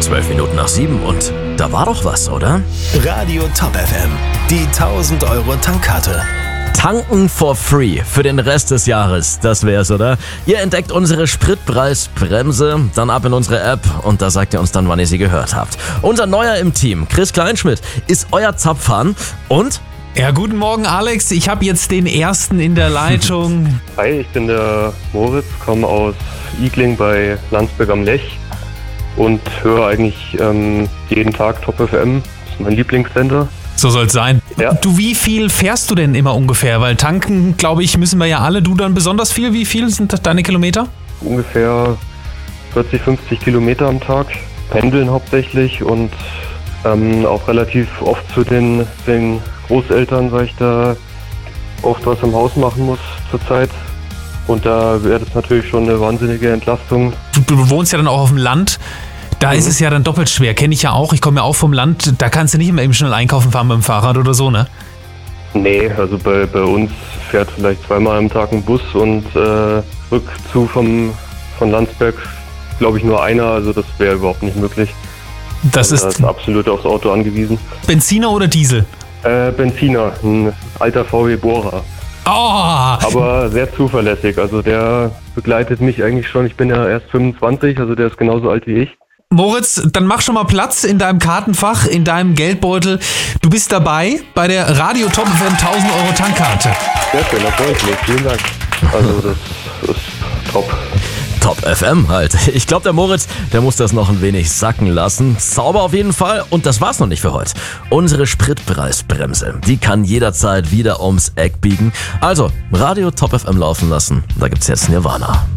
7:12 und da war doch was, oder? Radio Top FM, die 1000 Euro Tankkarte. Tanken for free für den Rest des Jahres, das wär's, oder? Ihr entdeckt unsere Spritpreisbremse, dann ab in unsere App und da sagt ihr uns dann, wann ihr sie gehört habt. Unser Neuer im Team, Chris Kleinschmidt, ist euer Zapfhahn und... Ja, guten Morgen Alex, ich habe jetzt den ersten in der Leitung. Hi, ich bin der Moritz, komme aus Igling bei Landsberg am Lech und höre eigentlich jeden Tag Top FM, das ist mein Lieblingssender. So soll's sein. Ja. Du, wie viel fährst du denn immer ungefähr? Weil tanken, glaube ich, müssen wir ja alle. Du dann besonders viel. Wie viel sind deine Kilometer? Ungefähr 40, 50 Kilometer am Tag, pendeln hauptsächlich und auch relativ oft zu den Großeltern, weil ich da oft was im Haus machen muss zurzeit. Und da wäre das natürlich schon eine wahnsinnige Entlastung. Du wohnst ja dann auch auf dem Land. Da ist es ja dann doppelt schwer. Kenne ich ja auch. Ich komme ja auch vom Land. Da kannst du nicht immer eben schnell einkaufen fahren mit dem Fahrrad oder so, ne? Nee, also bei uns fährt vielleicht zweimal am Tag ein Bus und Rückzug von Landsberg, glaube ich, nur einer. Also das wäre überhaupt nicht möglich. Das also ist absolut aufs Auto angewiesen. Benziner oder Diesel? Benziner, ein alter VW Bohrer. Oh! Aber sehr zuverlässig. Also der begleitet mich eigentlich schon. Ich bin ja erst 25, also der ist genauso alt wie ich. Moritz, dann mach schon mal Platz in deinem Kartenfach, in deinem Geldbeutel. Du bist dabei bei der Radio Top FM 1000 Euro Tankkarte. Sehr schön, da freue ich mich. Vielen Dank. Also das ist top. Top FM halt. Ich glaube, der Moritz, der muss das noch ein wenig sacken lassen. Sauber auf jeden Fall. Und das war's noch nicht für heute. Unsere Spritpreisbremse, die kann jederzeit wieder ums Eck biegen. Also, Radio Top FM laufen lassen. Da gibt's jetzt Nirvana.